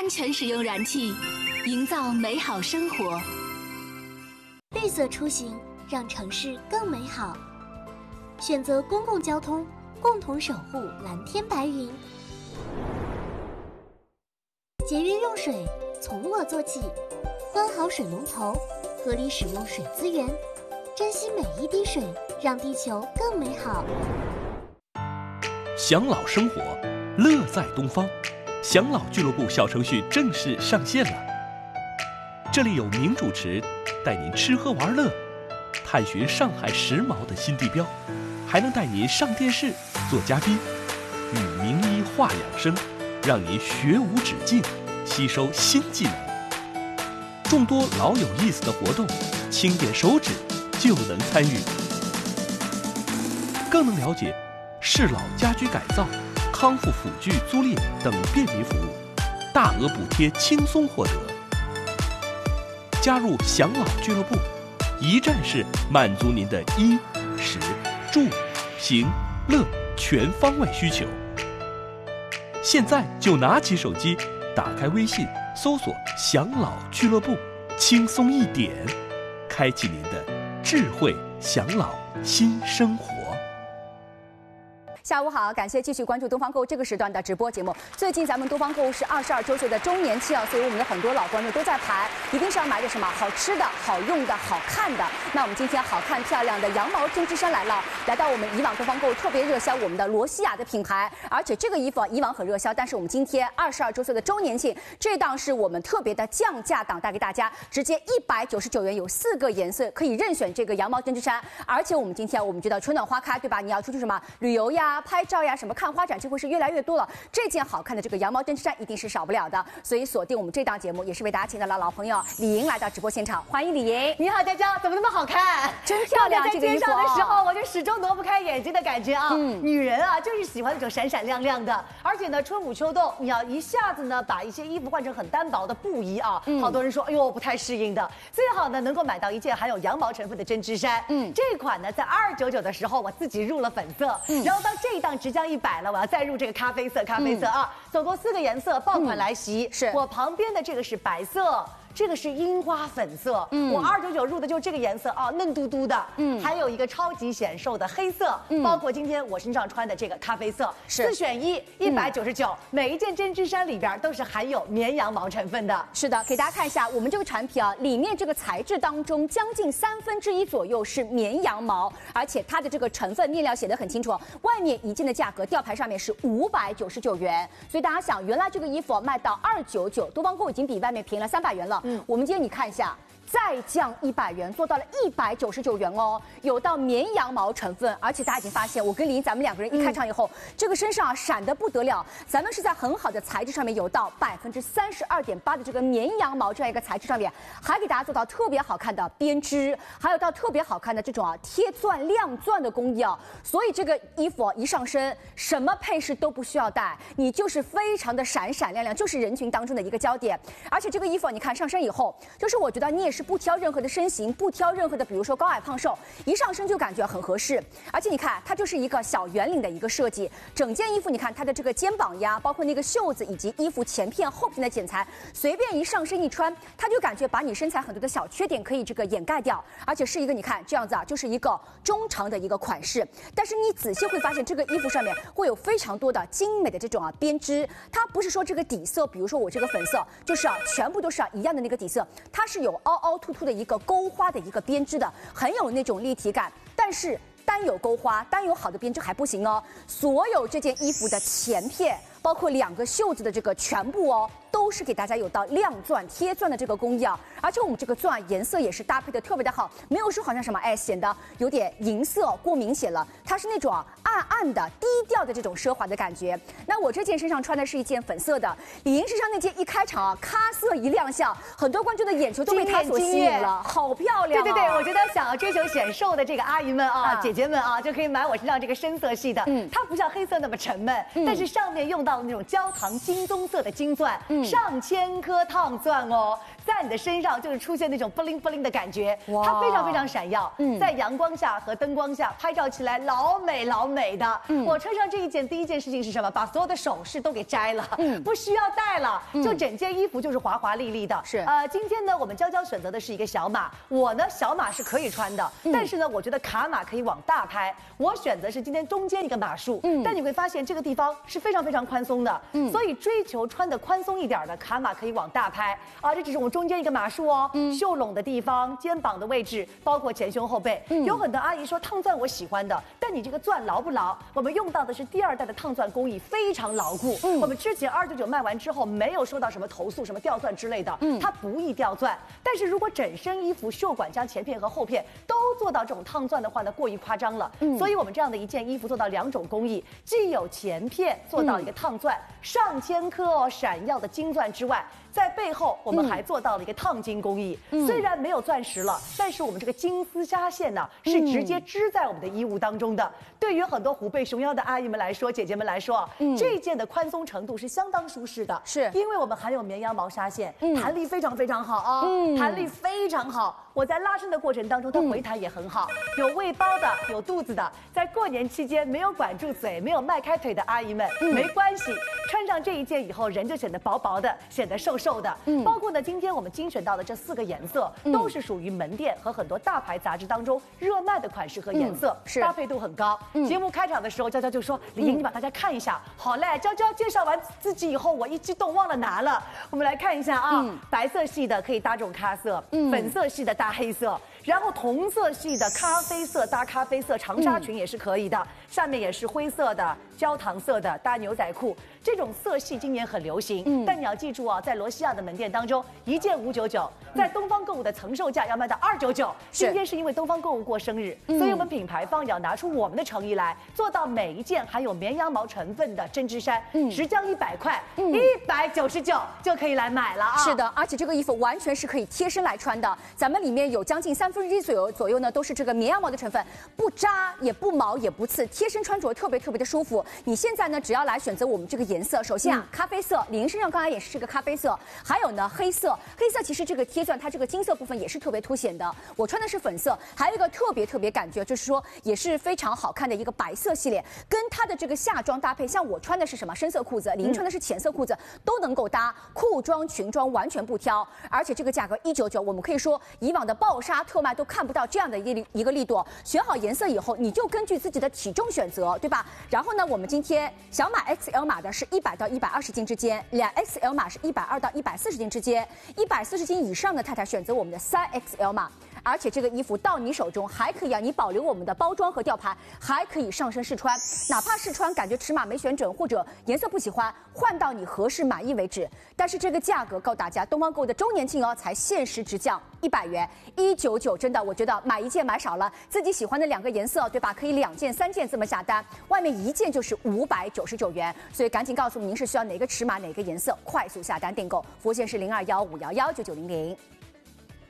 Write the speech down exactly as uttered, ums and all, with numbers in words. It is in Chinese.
安全使用燃气，营造美好生活。 绿色出行，让城市更美好。选择公共交通，共同守护蓝天白云。节约用水，从我做起。关好水龙头，合理使用水资源，珍惜每一滴水，让地球更美好。 享老生活，乐在东方。享老俱乐部小程序正式上线了，这里有名主持带您吃喝玩乐，探寻上海时髦的新地标，还能带您上电视做嘉宾，与名医话养生，让您学无止境，吸收新技能。众多老有意思的活动，轻点手指就能参与，更能了解适老家居改造、康复辅具租赁等便民服务，大额补贴轻松获得。加入享老俱乐部，一站式满足您的衣、食、住、行、乐全方位需求。现在就拿起手机，打开微信，搜索享老俱乐部，轻松一点，开启您的智慧享老新生活。 下午好，感谢继续关注东方购物这个时段的直播节目。最近咱们东方购物是二十二周岁的周年庆啊，所以我们的很多老观众都在排，一定是要买点什么好吃的、好用的、好看的。那我们今天好看漂亮的羊毛针织衫来了，来到我们以往东方购物特别热销我们的罗西雅的品牌，而且这个衣服啊以往很热销，但是我们今天二十二周岁的周年庆，这档是我们特别的降价档带给大家，直接一百九十九元，有四个颜色可以任选这个羊毛针织衫。而且我们今天我们觉得春暖花开，对吧？你要出去什么旅游呀、拍照呀，什么看花展，机会是越来越多了。这件好看的这个羊毛针织衫一定是少不了的，所以锁定我们这档节目，也是为大家请到了老朋友李莹来到直播现场，欢迎李莹。 你好，佳佳，怎么那么好看？ 真漂亮！ 在街上的时候，我就始终挪不开眼睛的感觉啊。嗯，女人啊，就是喜欢那种闪闪亮亮的，而且呢，春捂秋冬，你要一下子呢把一些衣服换成很单薄的布衣啊，嗯、好多人说，哎呦不太适应的。最好呢能够买到一件含有羊毛成分的针织衫。嗯，这款呢在二九九的时候，我自己入了粉色，嗯、然后到这一档直降一百了，我要再入这个咖啡色，咖啡色啊，嗯、总共四个颜色，爆款来袭。嗯、是我旁边的这个是白色。这个是樱花粉色，嗯，我二九九入的就是这个颜色啊，嫩嘟嘟的，嗯，还有一个超级显瘦的黑色，嗯，包括今天我身上穿的这个咖啡色，四选一，一百九十九，每一件针织衫里边都是含有绵羊毛成分的。 是的，给大家看一下我们这个产品啊，里面这个材质当中将近三分之一左右是绵羊毛，而且它的这个成分面料写得很清楚，外面一件的价格吊牌上面是五百九十九元，所以大家想，原来这个衣服卖到二九九，多方购已经比外面便宜了三百元了。嗯，我们今天你看一下，再降一百元，做到了一百九十九元哦，有到绵羊毛成分，而且大家已经发现，我跟林咱们两个人一开场以后，嗯、这个身上啊闪得不得了，咱们是在很好的材质上面有到百分之三十二点八的这个绵羊毛这样一个材质上面，还给大家做到特别好看的编织，还有到特别好看的这种啊贴钻亮钻的工艺啊，所以这个衣服、啊、一上身，什么配饰都不需要带，你就是非常的闪闪亮亮，就是人群当中的一个焦点，而且这个衣服、啊、你看上身以后，就是我觉得你也是。是不挑任何的身形，不挑任何的，比如说高矮胖瘦，一上身就感觉很合适。而且你看，它就是一个小圆领的一个设计，整件衣服你看它的这个肩膀呀，包括那个袖子以及衣服前片后片的剪裁，随便一上身一穿，它就感觉把你身材很多的小缺点可以这个掩盖掉，而且是一个你看这样子啊，就是一个中长的一个款式。但是你仔细会发现，这个衣服上面会有非常多的精美的这种啊编织，它不是说这个底色，比如说我这个粉色，就是啊全部都是啊一样的那个底色，它是有凹凹凸凸的一个钩花的一个编织的，很有那种立体感。但是单有钩花，单有好的编织还不行哦，所有这件衣服的前片，包括两个袖子的这个全部哦，都是给大家有到亮钻贴钻的这个工艺啊。而且我们这个钻颜色也是搭配的特别的好，没有说好像什么哎显得有点银色过明显了，它是那种啊暗暗的低调的这种奢华的感觉。那我这件身上穿的是一件粉色的，李莹身上那件一开场啊，咖色一亮相，很多观众的眼球都被它所吸引了，好漂亮、啊。 对对对，我觉得想要追求显瘦的这个阿姨们啊、啊姐姐们啊，就可以买我身上这个深色系的。嗯，它不像黑色那么沉闷，嗯、但是上面用的到了那种焦糖金棕色的金钻，嗯，上千颗烫钻哦，在你的身上就是出现那种 bling bling 的感觉，它非常非常闪耀，嗯，在阳光下和灯光下拍照起来老美老美的。嗯，我穿上这一件第一件事情是什么？把所有的首饰都给摘了，嗯，不需要戴了，就整件衣服就是华华丽丽的。是，呃，今天呢，我们娇娇选择的是一个小码，我呢小码是可以穿的，嗯、但是呢，我觉得卡码可以往大拍，我选择是今天中间一个码数，嗯，但你会发现这个地方是非常非常宽松的，嗯，所以追求穿的宽松一点的卡码可以往大拍啊，这只是我们中间一个码数哦，嗯，袖拢的地方、肩膀的位置，包括前胸后背，嗯，有很多阿姨说烫钻我喜欢的，但你这个钻牢不牢？我们用到的是第二代的烫钻工艺，非常牢固，嗯，我们之前二九九卖完之后没有收到什么投诉，什么掉钻之类的，嗯，它不易掉钻，但是如果整身衣服袖管将前片和后片都做到这种烫钻的话呢，过于夸张了，嗯，所以我们这样的一件衣服做到两种工艺，既有前片做到一个烫钻，嗯、上千颗哦闪耀的金钻之外，在背后我们还做到了一个烫金工艺，嗯、虽然没有钻石了，但是我们这个金丝纱线呢是直接织在我们的衣物当中的。对于很多虎背熊腰的阿姨们来说，姐姐们来说，嗯、这一件的宽松程度是相当舒适的，是因为我们含有绵羊毛纱线，嗯、弹力非常非常好啊，嗯、弹力非常好。我在拉伸的过程当中，它回弹也很好，嗯、有胃包的，有肚子的，在过年期间没有管住嘴、没有迈开腿的阿姨们，嗯、没关系，穿上这一件以后，人就显得薄薄的，显得瘦瘦的。嗯，包括呢，今天我们精选到的这四个颜色，嗯、都是属于门店和很多大牌杂志当中热卖的款式和颜色，嗯、是搭配度很高。嗯、节目开场的时候，娇娇就说：“李莹，你把大家看一下。”好嘞，娇娇介绍完自己以后，我一激动忘了拿了。我们来看一下啊，嗯、白色系的可以搭这种咖色，嗯、粉色系的搭黑色。然后同色系的咖啡色搭咖啡色长纱裙也是可以的，嗯、下面也是灰色的、焦糖色的搭牛仔裤，这种色系今年很流行。嗯、但你要记住啊，在罗西亚的门店当中，一件五九九，在东方购物的曾售价要卖到二九九。今天是因为东方购物过生日，嗯、所以我们品牌方也要拿出我们的诚意来，做到每一件含有绵羊毛成分的针织衫，嗯、十降一百块，一百九十九就可以来买了啊。 是的，而且这个衣服完全是可以贴身来穿的，咱们里面有将近三分之一左右左右呢，都是这个绵羊毛的成分，不扎也不毛也不刺，贴身穿着特别特别的舒服。你现在呢，只要来选择我们这个颜色，首先啊，嗯、咖啡色，李莹身上刚才也是这个咖啡色，还有呢黑色，黑色其实这个贴钻它这个金色部分也是特别凸显的。我穿的是粉色，还有一个特别特别感觉就是说也是非常好看的一个白色系列，跟它的这个夏装搭配，像我穿的是什么深色裤子，李莹穿的是浅色裤子，都能够搭，裤装裙装完全不挑，而且这个价格一九九，我们可以说以往的暴杀特卖都看不到这样的一个一个力度。选好颜色以后，你就根据自己的体重选择，对吧？然后呢，我们今天小码 X L 码的是一百到一百二十斤之间，两 X L 码是一百二到一百四十斤之间，一百四十斤以上的太太选择我们的三 X L 码。而且这个衣服到你手中还可以啊，你保留我们的包装和吊牌，还可以上身试穿，哪怕试穿感觉尺码没选准或者颜色不喜欢，换到你合适满意为止。但是这个价格告大家，东方购物的周年庆哦，才限时直降一百元，一九九，真的，我觉得买一件买少了，自己喜欢的两个颜色，对吧？可以两件、三件这么下单，外面一件就是五百九十九元，所以赶紧告诉您是需要哪个尺码、哪个颜色，快速下单订购。服务线是零二幺五幺幺九九零零。